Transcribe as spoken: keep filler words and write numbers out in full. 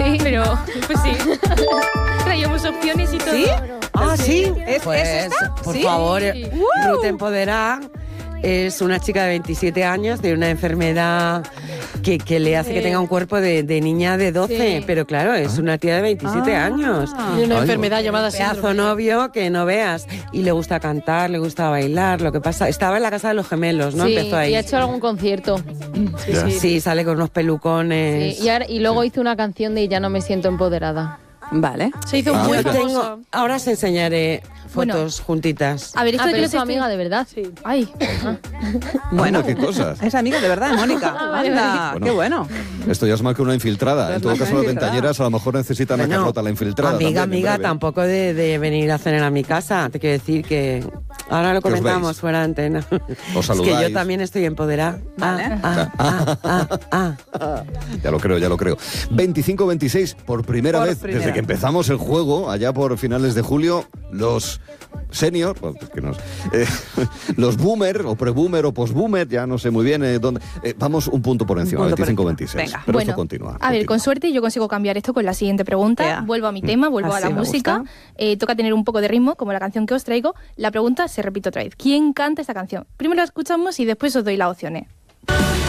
Sí, pero pues sí. Traíamos opciones y todo. ¿Sí? Ah, sí. ¿Es, Pues, ¿es esta? por ¿Sí? favor, Sí. Ruth Empoderá es una chica de veintisiete años de una enfermedad que, que le hace Sí. que tenga un cuerpo de, de niña de doce, Sí. pero claro, es una tía de veintisiete Ah. años. Y una Ay, enfermedad llamada Pedazo síndrome. novio que no veas. Y le gusta cantar, le gusta bailar. Lo que pasa, estaba en la casa de los gemelos, ¿no? Sí, Empezó ahí. y ha hecho algún concierto. Ya. Sí, sale con unos pelucones. Sí, y, ahora- y luego hizo una canción de Ya no me siento empoderada. Vale. Se hizo Ah, muy Yo famosa. tengo, ahora os enseñaré Bueno. fotos juntitas. A ver, esto Ah, yo pero no es sé tu si- amiga de verdad. Sí. Ay. Bueno, qué cosas. Es amiga de verdad, Mónica. Ah, vale, Anda, vale. qué bueno. Esto ya es más que una infiltrada. En todo más que caso, una las infiltrada. ventañeras a lo mejor necesitan a Bueno, Carlota, la infiltrada. Amiga, también, en amiga, breve. tampoco de, de venir a cenar a mi casa. Te quiero decir que ahora lo Que os comentamos veis. fuera de antena. Os Es que saludáis. yo también estoy empoderada. Vale. Ah, ah, ah, ah, ah. Ya lo creo, ya lo creo. veinticinco veintiséis, por primera Por vez primera. desde que empezamos el juego, allá por finales de julio, los senior, bueno, pues que nos, eh, los boomer, o pre-boomer, o post-boomer, ya no sé muy bien eh, dónde. eh, vamos un punto por encima, punto por veinticinco encima. veintiséis. Venga. Pero Bueno, esto continúa. A ver, continúa. con suerte yo consigo cambiar esto con la siguiente pregunta. Ya. Vuelvo a mi tema, vuelvo Así a la me música. gusta. Eh, toca tener un poco de ritmo, como la canción que os traigo. La pregunta se repite otra vez. ¿Quién canta esta canción? Primero la escuchamos y después os doy las opciones.